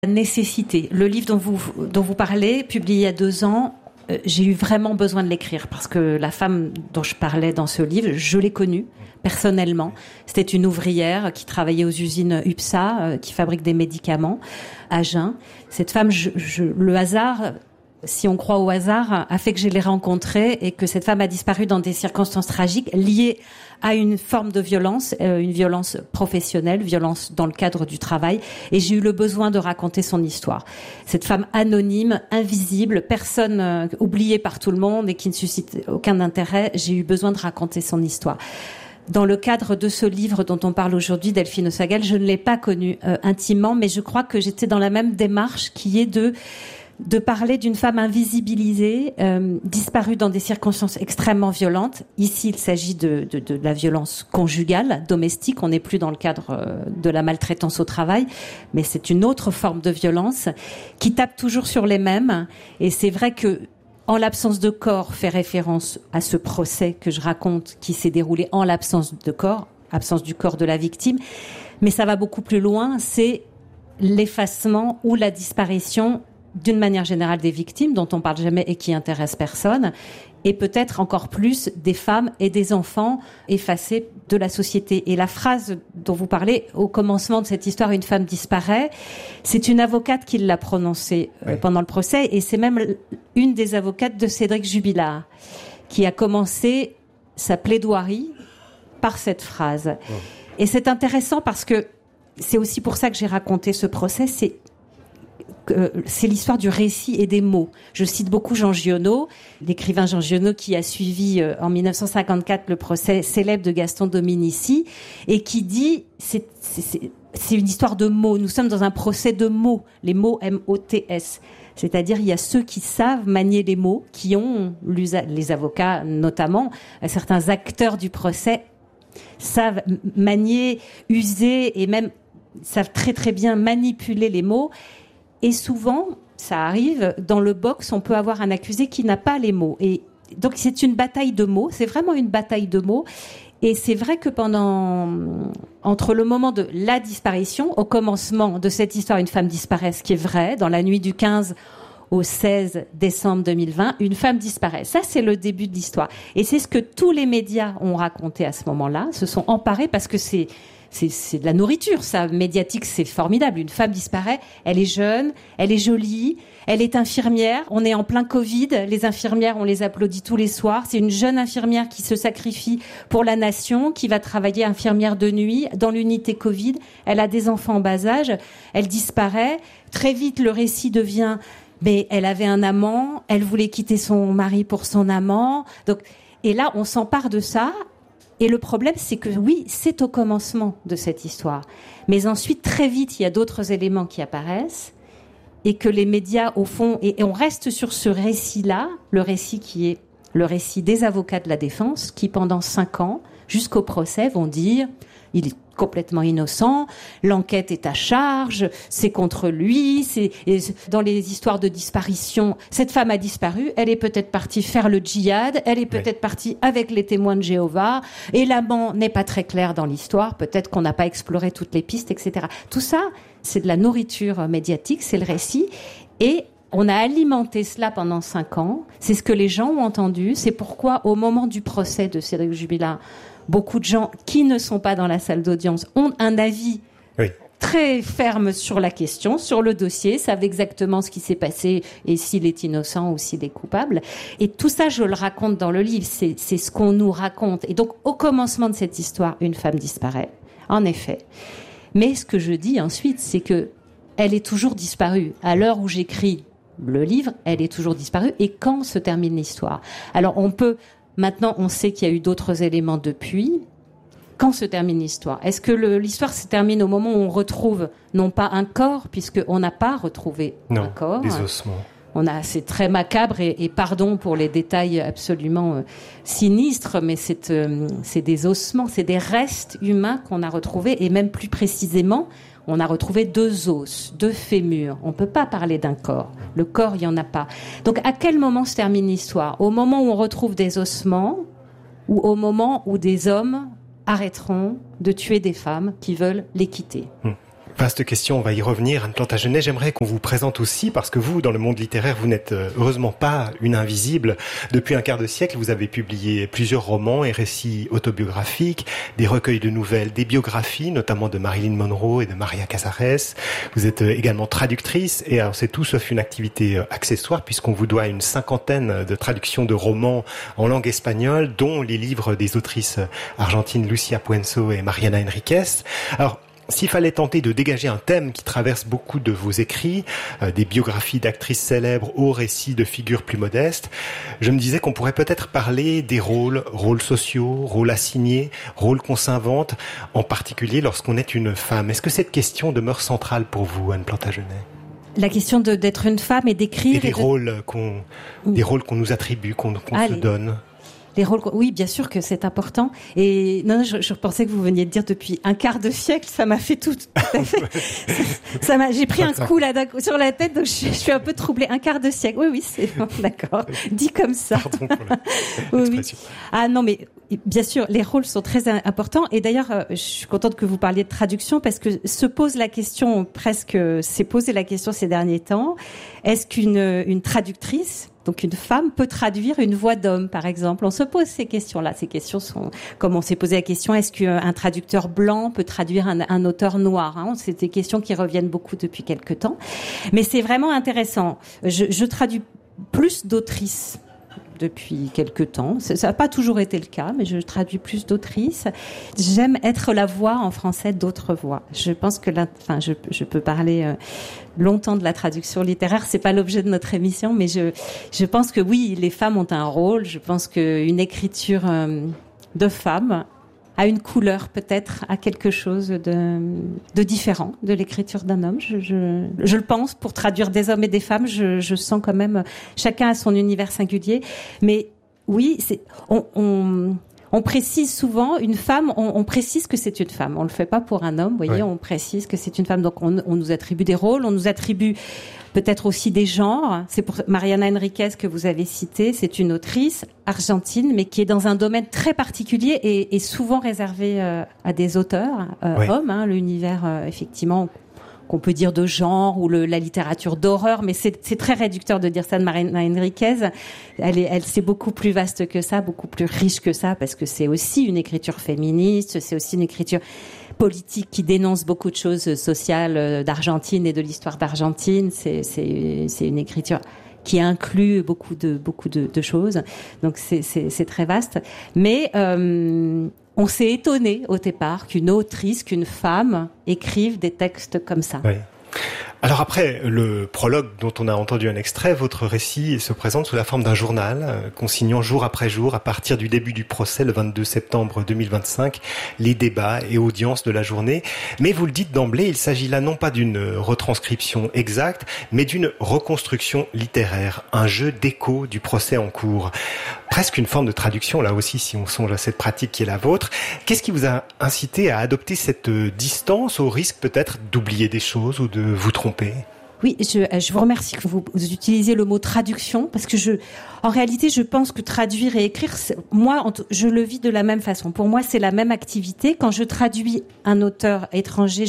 nécessité. Le livre dont vous parlez, publié il y a 2 ans, j'ai eu vraiment besoin de l'écrire parce que la femme dont je parlais dans ce livre, je l'ai connue personnellement. C'était une ouvrière qui travaillait aux usines UPSA, qui fabrique des médicaments à Agen. Cette femme, le hasard, si on croit au hasard, a fait que je l'ai rencontrée et que cette femme a disparu dans des circonstances tragiques liées à une forme de violence, une violence professionnelle, violence dans le cadre du travail. Et j'ai eu le besoin de raconter son histoire. Cette femme anonyme, invisible, personne oubliée par tout le monde et qui ne suscite aucun intérêt, j'ai eu besoin de raconter son histoire. Dans le cadre de ce livre dont on parle aujourd'hui, Delphine Ossagal, je ne l'ai pas connue intimement, mais je crois que j'étais dans la même démarche qui est de parler d'une femme invisibilisée, disparue dans des circonstances extrêmement violentes. Ici, il s'agit de la violence conjugale, domestique. On n'est plus dans le cadre de la maltraitance au travail, mais c'est une autre forme de violence qui tape toujours sur les mêmes. Et c'est vrai que, en l'absence de corps, fait référence à ce procès que je raconte qui s'est déroulé en l'absence de corps, absence du corps de la victime. Mais ça va beaucoup plus loin, c'est l'effacement ou la disparition d'une manière générale des victimes dont on parle jamais et qui intéressent personne, et peut-être encore plus des femmes et des enfants effacés de la société. Et la phrase dont vous parlez au commencement de cette histoire, une femme disparaît, c'est une avocate qui l'a prononcée pendant le procès, et c'est même une des avocates de Cédric Jubilard qui a commencé sa plaidoirie par cette phrase. Et c'est intéressant parce que c'est aussi pour ça que j'ai raconté ce procès, c'est l'histoire du récit et des mots. Je cite beaucoup Jean Giono, l'écrivain Jean Giono qui a suivi en 1954 le procès célèbre de Gaston Dominici et qui dit c'est une histoire de mots. Nous sommes dans un procès de mots, les mots M-O-T-S. C'est-à-dire il y a ceux qui savent manier les mots, qui ont les avocats notamment, certains acteurs du procès savent manier, user et même savent très très bien manipuler les mots. Et souvent, ça arrive, dans le box, on peut avoir un accusé qui n'a pas les mots. Et donc, c'est une bataille de mots. C'est vraiment une bataille de mots. Et c'est vrai que entre le moment de la disparition, au commencement de cette histoire, une femme disparaît, ce qui est vrai, dans la nuit du 15 au 16 décembre 2020, une femme disparaît. Ça, c'est le début de l'histoire. Et c'est ce que tous les médias ont raconté à ce moment-là, se sont emparés parce que c'est de la nourriture, ça. Médiatique, c'est formidable. Une femme disparaît, elle est jeune, elle est jolie, elle est infirmière. On est en plein Covid. Les infirmières, on les applaudit tous les soirs. C'est une jeune infirmière qui se sacrifie pour la nation, qui va travailler infirmière de nuit dans l'unité Covid. Elle a des enfants en bas âge. Elle disparaît. Très vite, le récit devient, mais elle avait un amant, elle voulait quitter son mari pour son amant. Donc, et là, on s'empare de ça. Et le problème, c'est que oui, c'est au commencement de cette histoire. Mais ensuite, très vite, il y a d'autres éléments qui apparaissent et que les médias, au fond, et on reste sur ce récit-là, le récit qui est le récit des avocats de la défense qui, pendant 5 ans, jusqu'au procès, vont dire « il est complètement innocent, l'enquête est à charge, c'est contre lui, dans les histoires de disparition, cette femme a disparu, elle est peut-être partie faire le djihad, elle est peut-être partie avec les témoins de Jéhovah, et l'amant n'est pas très clair dans l'histoire, peut-être qu'on n'a pas exploré toutes les pistes, etc. » Tout ça, c'est de la nourriture médiatique, c'est le récit, et on a alimenté cela pendant 5 ans, c'est ce que les gens ont entendu, c'est pourquoi au moment du procès de Cédric Jubilard, beaucoup de gens qui ne sont pas dans la salle d'audience ont un avis très ferme sur la question, sur le dossier, savent exactement ce qui s'est passé et s'il est innocent ou s'il est coupable. Et tout ça, je le raconte dans le livre, c'est ce qu'on nous raconte. Et donc, au commencement de cette histoire, une femme disparaît, en effet. Mais ce que je dis ensuite, c'est que elle est toujours disparue. À l'heure où j'écris le livre, elle est toujours disparue. Et quand se termine l'histoire ? Alors, maintenant, on sait qu'il y a eu d'autres éléments depuis. Quand se termine l'histoire ? Est-ce que l'histoire se termine au moment où on retrouve, non pas un corps, puisqu'on n'a pas retrouvé un corps. Des ossements. C'est très macabre et pardon pour les détails absolument sinistres, mais c'est des ossements, c'est des restes humains qu'on a retrouvés, et même plus précisément, on a retrouvé 2 os, 2 fémurs. On ne peut pas parler d'un corps. Le corps, il n'y en a pas. Donc, à quel moment se termine l'histoire ? Au moment où on retrouve des ossements ou au moment où des hommes arrêteront de tuer des femmes qui veulent les quitter ? Vaste question, on va y revenir. Anne Plantagenet, j'aimerais qu'on vous présente aussi, parce que vous, dans le monde littéraire, vous n'êtes heureusement pas une invisible. Depuis un quart de siècle, vous avez publié plusieurs romans et récits autobiographiques, des recueils de nouvelles, des biographies, notamment de Marilyn Monroe et de Maria Casares. Vous êtes également traductrice, et alors c'est tout sauf une activité accessoire, puisqu'on vous doit une 50aine de traductions de romans en langue espagnole, dont les livres des autrices argentines Lucia Puenzo et Mariana Enriquez. Alors, s'il fallait tenter de dégager un thème qui traverse beaucoup de vos écrits, des biographies d'actrices célèbres aux récits de figures plus modestes, je me disais qu'on pourrait peut-être parler des rôles sociaux, rôles assignés, rôles qu'on s'invente, en particulier lorsqu'on est une femme. Est-ce que cette question demeure centrale pour vous, Anne Plantagenet ? La question d'être une femme et d'écrire... Et des rôles qu'on nous attribue, qu'on se donne. Les rôles, oui, bien sûr que c'est important. Et non, je pensais que vous veniez de dire depuis un quart de siècle, ça m'a fait tout à fait. J'ai pris un coup là sur la tête, donc je suis un peu troublée. Un quart de siècle, oui, c'est bon, d'accord. Dit comme ça. Pardon pour l'expression. Oui. Ah non, mais bien sûr, les rôles sont très importants. Et d'ailleurs, je suis contente que vous parliez de traduction parce que s'est posé la question ces derniers temps. Est-ce qu'une traductrice, donc une femme, peut traduire une voix d'homme, par exemple? On se pose ces questions-là. Ces questions sont, comme on s'est posé la question, est-ce qu'un traducteur blanc peut traduire un auteur noir, hein? C'est des questions qui reviennent beaucoup depuis quelque temps. Mais c'est vraiment intéressant. Je traduis plus d'autrices depuis quelque temps. Ça n'a pas toujours été le cas, mais je traduis plus d'autrices. J'aime être la voix en français d'autres voix. Je pense que je peux parler longtemps de la traduction littéraire. C'est pas l'objet de notre émission, mais je pense que oui, les femmes ont un rôle. Je pense qu'une écriture de femme a une couleur, peut-être, a quelque chose de différent de l'écriture d'un homme. Je le pense. Pour traduire des hommes et des femmes, je sens quand même, chacun a son univers singulier. Mais oui, on précise souvent une femme, on précise que c'est une femme. On le fait pas pour un homme, vous voyez, oui. On précise que c'est une femme. Donc on nous attribue des rôles, on nous attribue peut-être aussi des genres. C'est pour Mariana Enriquez que vous avez cité. C'est une autrice argentine, mais qui est dans un domaine très particulier et souvent réservé à des auteurs oui. Hommes. Hein, l'univers, effectivement, qu'on peut dire de genre ou la littérature d'horreur, mais c'est très réducteur de dire ça de Mariana Enriquez. C'est beaucoup plus vaste que ça, beaucoup plus riche que ça, parce que c'est aussi une écriture féministe, c'est aussi une écriture politique qui dénonce beaucoup de choses sociales d'Argentine et de l'histoire d'Argentine. C'est une écriture qui inclut beaucoup de choses. Donc c'est très vaste. Mais on s'est étonné au départ qu'une autrice, qu'une femme écrive des textes comme ça. Oui. Alors après le prologue dont on a entendu un extrait, votre récit se présente sous la forme d'un journal, consignant jour après jour, à partir du début du procès, le 22 septembre 2025, les débats et audiences de la journée. Mais vous le dites d'emblée, il s'agit là non pas d'une retranscription exacte, mais d'une reconstruction littéraire, un jeu d'écho du procès en cours. Presque une forme de traduction, là aussi, si on songe à cette pratique qui est la vôtre. Qu'est-ce qui vous a incité à adopter cette distance, au risque peut-être d'oublier des choses ou de vous tromper ? Oui, je vous remercie que vous utilisiez le mot traduction, parce que en réalité, je pense que traduire et écrire, moi, je le vis de la même façon. Pour moi, c'est la même activité. Quand je traduis un auteur étranger,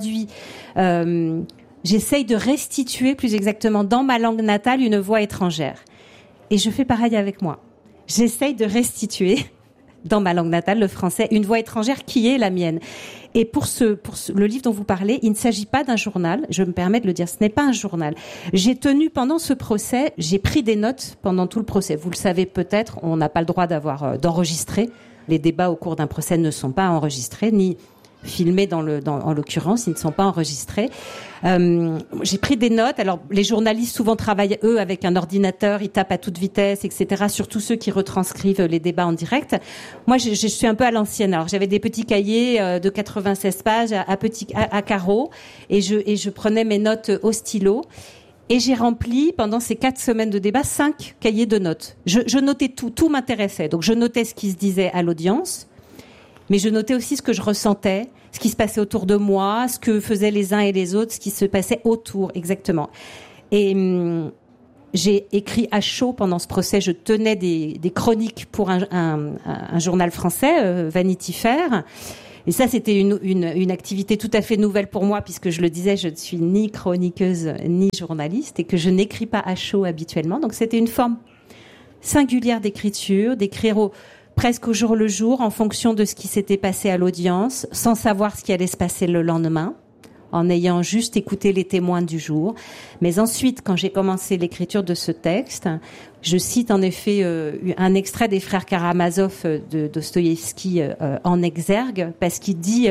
j'essaye de restituer, plus exactement, dans ma langue natale, une voix étrangère. Et je fais pareil avec moi. J'essaye de restituer dans ma langue natale, le français, une voix étrangère qui est la mienne. Et pour le livre dont vous parlez, il ne s'agit pas d'un journal. Je me permets de le dire, ce n'est pas un journal. J'ai tenu pendant ce procès, j'ai pris des notes pendant tout le procès. Vous le savez peut-être, on n'a pas le droit d'enregistrer. Les débats au cours d'un procès ne sont pas enregistrés, ni filmés en l'occurrence, ils ne sont pas enregistrés. J'ai pris des notes. Alors, les journalistes souvent travaillent, eux, avec un ordinateur, ils tapent à toute vitesse, etc. Surtout ceux qui retranscrivent les débats en direct. Moi, je suis un peu à l'ancienne. Alors, j'avais des petits cahiers de 96 pages à carreaux, et je prenais mes notes au stylo. Et j'ai rempli, pendant ces 4 semaines de débat, 5 cahiers de notes. Je notais tout m'intéressait. Donc, je notais ce qui se disait à l'audience, mais je notais aussi ce que je ressentais, ce qui se passait autour de moi, ce que faisaient les uns et les autres, ce qui se passait autour, exactement. Et j'ai écrit à chaud pendant ce procès. Je tenais des chroniques pour un journal français, Vanity Fair. Et ça, c'était une activité tout à fait nouvelle pour moi, puisque je le disais, je ne suis ni chroniqueuse ni journaliste et que je n'écris pas à chaud habituellement. Donc c'était une forme singulière d'écriture, d'écrire presque au jour le jour, en fonction de ce qui s'était passé à l'audience, sans savoir ce qui allait se passer le lendemain, en ayant juste écouté les témoins du jour. Mais ensuite, quand j'ai commencé l'écriture de ce texte, je cite en effet un extrait des Frères Karamazov de Dostoïevski en exergue, parce qu'il dit,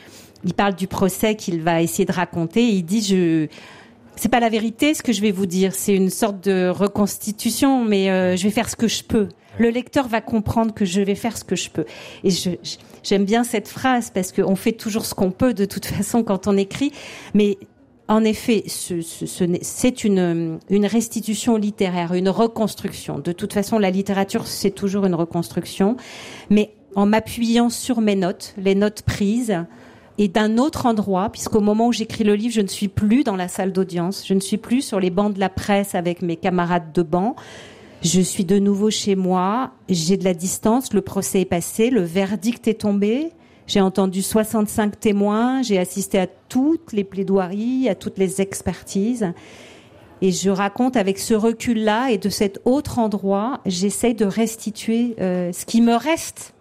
il parle du procès qu'il va essayer de raconter, et il dit, c'est pas la vérité ce que je vais vous dire, c'est une sorte de reconstitution, mais je vais faire ce que je peux. Le lecteur va comprendre que je vais faire ce que je peux. Et j'aime bien cette phrase parce qu'on fait toujours ce qu'on peut de toute façon quand on écrit. Mais en effet, c'est une restitution littéraire, une reconstruction. De toute façon, la littérature, c'est toujours une reconstruction. Mais en m'appuyant sur mes notes, les notes prises, et d'un autre endroit, puisqu'au moment où j'écris le livre, je ne suis plus dans la salle d'audience, je ne suis plus sur les bancs de la presse avec mes camarades de banc. Je suis de nouveau chez moi, j'ai de la distance, le procès est passé, le verdict est tombé, j'ai entendu 65 témoins, j'ai assisté à toutes les plaidoiries, à toutes les expertises. Et je raconte avec ce recul-là et de cet autre endroit, j'essaye de restituer ce qui me reste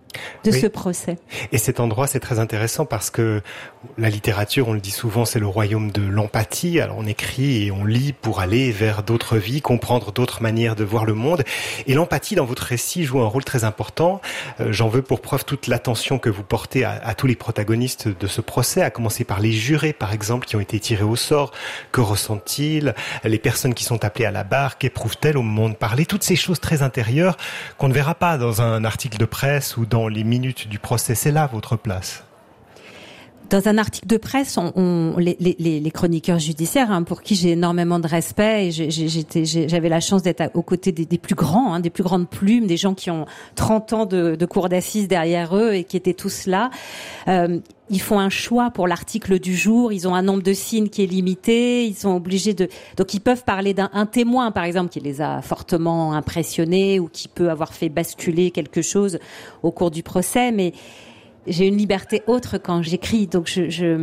de ce procès. Et cet endroit, c'est très intéressant parce que la littérature, on le dit souvent, c'est le royaume de l'empathie. Alors on écrit et on lit pour aller vers d'autres vies, comprendre d'autres manières de voir le monde. Et l'empathie dans votre récit joue un rôle très important. J'en veux pour preuve toute l'attention que vous portez à tous les protagonistes de ce procès, à commencer par les jurés, par exemple, qui ont été tirés au sort. Que ressentent-ils? Les personnes qui sont appelées à la barre, qu'éprouvent-elles au moment de parler? Toutes ces choses très intérieures qu'on ne verra pas dans un article de presse ou dans les minutes du procès. C'est là votre place. Dans un article de presse, les chroniqueurs judiciaires, pour qui j'ai énormément de respect, et j'avais la chance d'être aux côtés des plus grands, des plus grandes plumes, des gens qui ont 30 ans de cour d'assises derrière eux et qui étaient tous là. Ils font un choix pour l'article du jour, ils ont un nombre de signes qui est limité, ils sont obligés donc ils peuvent parler d'un témoin, par exemple, qui les a fortement impressionnés ou qui peut avoir fait basculer quelque chose au cours du procès, mais j'ai une liberté autre quand j'écris, donc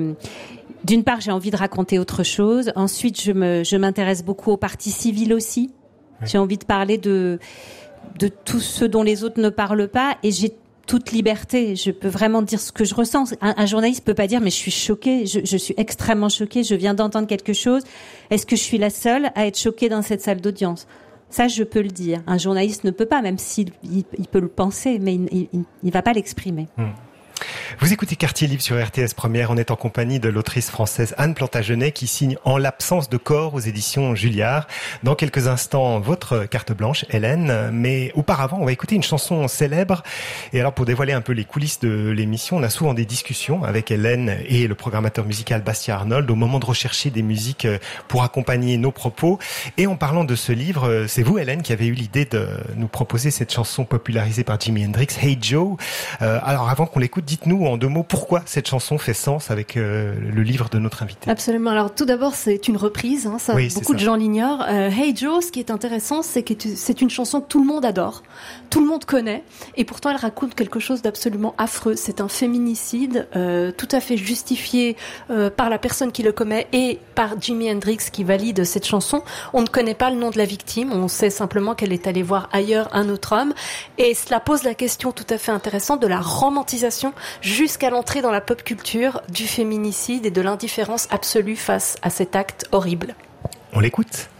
d'une part, j'ai envie de raconter autre chose. Ensuite, je m'intéresse beaucoup aux parties civiles aussi. Oui. J'ai envie de parler de tout ce dont les autres ne parlent pas, et j'ai toute liberté. Je peux vraiment dire ce que je ressens. Un journaliste peut pas dire, mais je suis choquée. Je suis extrêmement choquée. Je viens d'entendre quelque chose. Est-ce que je suis la seule à être choquée dans cette salle d'audience? Ça, je peux le dire. Un journaliste ne peut pas, même s'il peut le penser, mais il va pas l'exprimer. Vous écoutez Quartier Libre sur RTS Première. On est en compagnie de l'autrice française Anne Plantagenet qui signe En l'absence de corps aux éditions Julliard. Dans quelques instants, votre carte blanche, Hélène. Mais auparavant, on va écouter une chanson célèbre. Et alors, pour dévoiler un peu les coulisses de l'émission, on a souvent des discussions avec Hélène et le programmateur musical Bastien Arnold au moment de rechercher des musiques pour accompagner nos propos. Et en parlant de ce livre, c'est vous, Hélène, qui avez eu l'idée de nous proposer cette chanson popularisée par Jimi Hendrix, Hey Joe. Alors, avant qu'on l'écoute, dites-nous en 2 mots pourquoi cette chanson fait sens avec le livre de notre invité. Absolument. Alors tout d'abord, c'est une reprise, ça, oui, beaucoup de gens l'ignorent. Hey Joe, ce qui est intéressant, c'est que c'est une chanson que tout le monde adore, tout le monde connaît, et pourtant elle raconte quelque chose d'absolument affreux. C'est un féminicide tout à fait justifié par la personne qui le commet et par Jimi Hendrix qui valide cette chanson. On ne connaît pas le nom de la victime, on sait simplement qu'elle est allée voir ailleurs un autre homme, et cela pose la question tout à fait intéressante de la romantisation jusqu'à l'entrée dans la pop culture du féminicide et de l'indifférence absolue face à cet acte horrible. On l'écoute.